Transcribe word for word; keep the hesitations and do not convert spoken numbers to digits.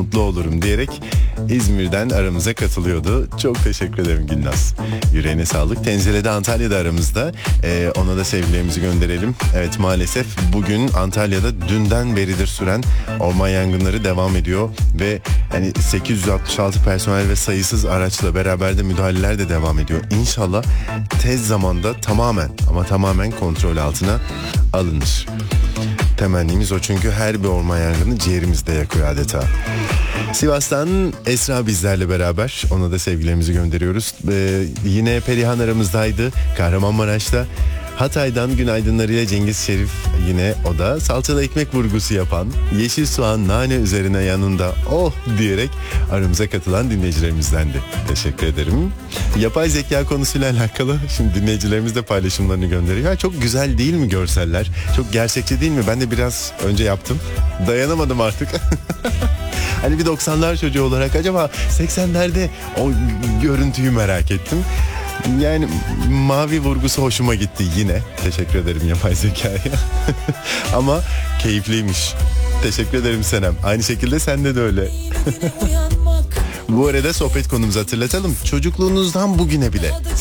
mutlu olurum diyerek İzmir'den aramıza katılıyordu. Çok teşekkür ederim Gülnaz. Yüreğine sağlık. Tenzile de Antalya'da aramızda. Ee, ona da sevgilerimizi gönderelim. Evet, maalesef bugün Antalya'da dünden beridir süren orman yangınları devam ediyor ve hani sekiz yüz altmış altı personel ve sayısız araçla beraber de müdahaleler de devam ediyor. İnşallah tez zamanda tamamen ama tamamen kontrol altına alınır. Temennimiz o, çünkü her bir orman yangını ciğerimizde yakıyor adeta. Sivas'tan Esra bizlerle beraber, ona da sevgilerimizi gönderiyoruz. Ee, yine Perihan aramızdaydı Kahramanmaraş'ta. Hatay'dan günaydınlarıyla Cengiz Şerif, yine o da salçalı ekmek vurgusu yapan, yeşil soğan nane üzerine yanında oh diyerek aramıza katılan dinleyicilerimizdendi. Teşekkür ederim. Yapay zeka konusuyla alakalı şimdi dinleyicilerimiz de paylaşımlarını gönderiyor. Ya çok güzel değil mi görseller? Çok gerçekçi değil mi? Ben de biraz önce yaptım. Dayanamadım artık. Hani bir doksanlar çocuğu olarak acaba seksenlerde o görüntüyü merak ettim. Yani mavi vurgusu hoşuma gitti yine. Teşekkür ederim yapay zekaya. Ama keyifliymiş. Teşekkür ederim Senem. Aynı şekilde sende de öyle. Bu arada sohbet konumuzu hatırlatalım. Çocukluğunuzdan bugüne bile